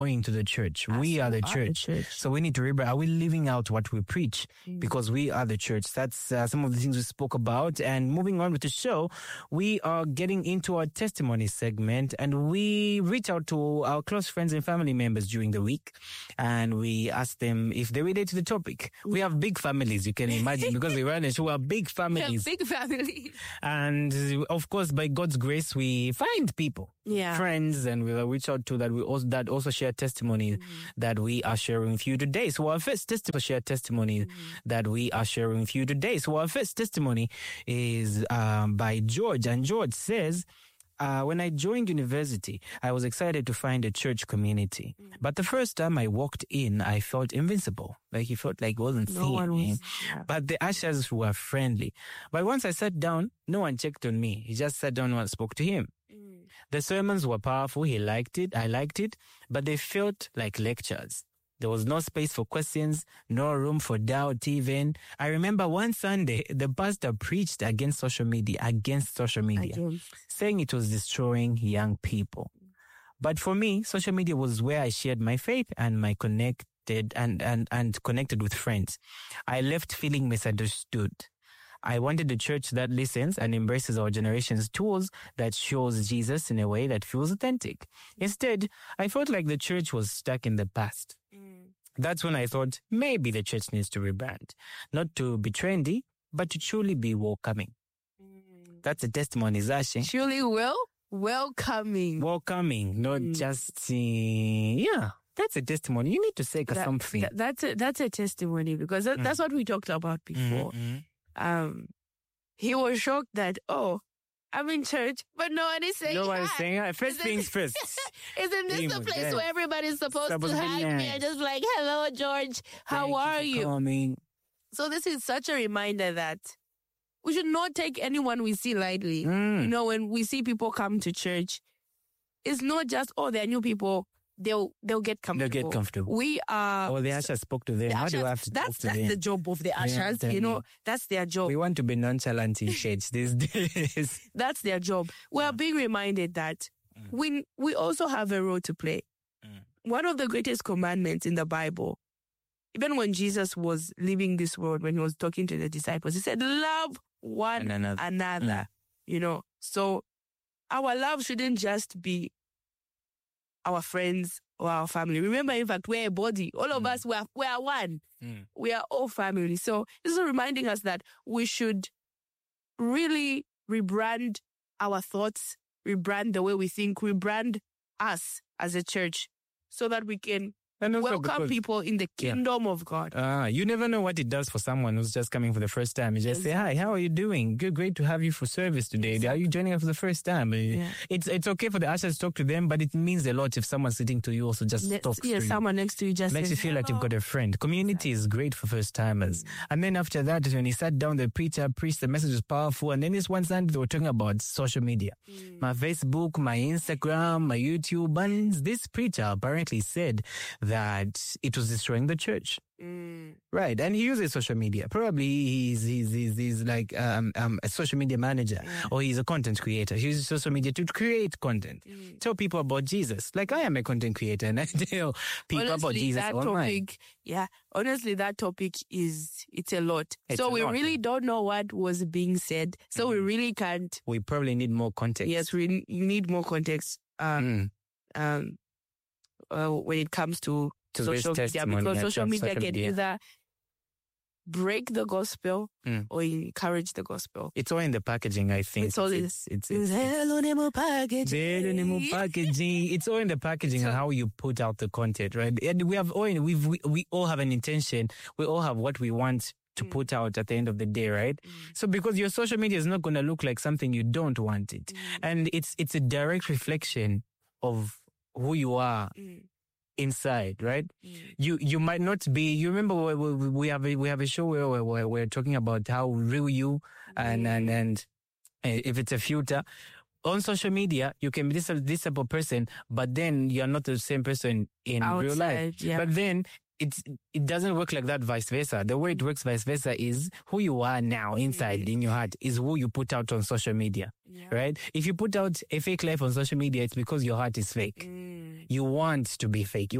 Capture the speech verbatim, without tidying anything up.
going to the church. As we are the are church. the church. So we need to remember, are we living out what we preach? Mm. Because we are the church. That's uh, some of the things we spoke about. And moving on with the show, we are getting into our testimony segment, and we reach out to our close friends and family members during the week, and we ask them if they relate to the topic. We have big families, you can imagine, because we run a show, we have big families. Big families. And of course, by God's grace, we find people, Yeah. friends, and we'll reach out to that we also that also share testimony Mm. that we are sharing with you today. So our first testimony, share testimony Mm. that we are sharing with you today. So our first testimony is um, by George, and George says, Uh, when I joined university, I was excited to find a church community. Mm. But the first time I walked in, I felt invincible. Like he felt like wasn't No seeing one me. was. Yeah. But the ushers were friendly. But once I sat down, no one checked on me. He just sat down and spoke to him. Mm. The sermons were powerful. He liked it. I liked it. But they felt like lectures. There was no space for questions, no room for doubt even. I remember one Sunday, the pastor preached against social media, against social media, Again. saying it was destroying young people. But for me, social media was where I shared my faith and my connected and, and, and connected with friends. I left feeling misunderstood. I wanted a church that listens and embraces our generation's tools, that shows Jesus in a way that feels authentic. Instead, I felt like the church was stuck in the past. Mm. That's when I thought maybe the church needs to rebrand, not to be trendy, but to truly be welcoming. Mm. That's a testimony, Zashi. Truly well, welcoming. Welcoming, not Mm. just, uh, yeah, that's a testimony. You need to say That- something. that- that's a that's a testimony, because that, Mm. that's what we talked about before. Mhm. Um, he was shocked that, oh, I'm in church, but no one is saying No one is hi. saying, uh, first Isn't- things first. Isn't this the Amen. place Yes. where everybody's supposed, Supposed to to be hug me? nice. And just like, hello, George, how Thank are for you? Coming. So this is such a reminder that we should not take anyone we see lightly. Mm. You know, when we see people come to church, it's not just, oh, they're new people. They'll they'll get comfortable. They'll get comfortable. We are. Oh, the usher spoke to them. the How do ushers- I have to that's talk to that's them? the job of the Yeah, ushers. tell you know, me. that's their job. We want to be nonchalant in church these days. That's their job. We are being reminded that Mm. we we also have a role to play. Mm. One of the greatest commandments in the Bible, even when Jesus was leaving this world, when he was talking to the disciples, he said, love one And another. another. Mm. You know, so our love shouldn't just be our friends or our family. Remember, in fact, we're a body. All of Mm. us, we are, we are one. Mm. We are all family. So this is reminding us that we should really rebrand our thoughts, rebrand the way we think, rebrand us as a church so that we can And also welcome because- people in the Yeah. kingdom of God. Ah, you never know what it does for someone who's just coming for the first time. You just say, hi, how are you doing? Good, great to have you for service today. Are you joining us for the first time? Uh, Yeah. It's it's okay for the ushers to talk to them, but it means a lot if someone sitting to you also just Let's- talks yeah, to you. someone next to you just Makes you says, feel like you've got a friend. Community is great for first timers. And then after that, when he sat down, the preacher preached, the message was powerful. And then this one Sunday, they were talking about social media. My Facebook, my Instagram, my YouTube. And this preacher apparently said that it was destroying the church. Mm. Right. And he uses social media. Probably he's, he's, he's, he's like um, um, a social media manager Yeah. or he's a content creator. He uses social media to create content. Mm. Tell people about Jesus. Like I am a content creator and I tell people about Honestly, Jesus that online. topic, yeah, honestly, that topic is, it's a lot. It's so a we lot, really yeah. don't know what was being said. So we really can't, We probably need more context. yes, we you need more context, um, Mm. um, uh, when it comes to, To social this media, testimony, because yeah, social to media social can media. either break the gospel Mm. or encourage the gospel. It's all in the packaging, I think. It's all in- it's, it's, it's, it's, Hello, Nemo package. There, the new packaging. It's all in the packaging and how you put out the content, right? And we have all, we've, we, we all have an intention. We all have what we want to Mm. put out at the end of the day, right? Mm. So because your social media is not going to look like something you don't want it. Mm. And it's, it's a direct reflection of who you are Mm. inside, right? Mm. You, you might not be, you remember we, we, we have a, we have a show where we're, we're, we're talking about how real you and, and, and uh, if it's a filter. On social media, you can be this, this type of person, but then you're not the same person in real life. Outside, yeah. But then it's, it doesn't work like that vice versa. The way it works vice versa is who you are now inside in your heart is who you put out on social media, Yeah. right? If you put out a fake life on social media, it's because your heart is fake. Mm. You want to be fake. You